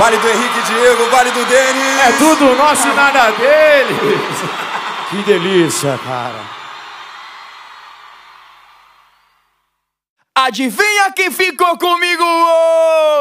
Vale do Henrique e Diego, vale do Denis. É tudo nosso e nada deles. Que delícia, cara. Adivinha quem ficou comigo hoje?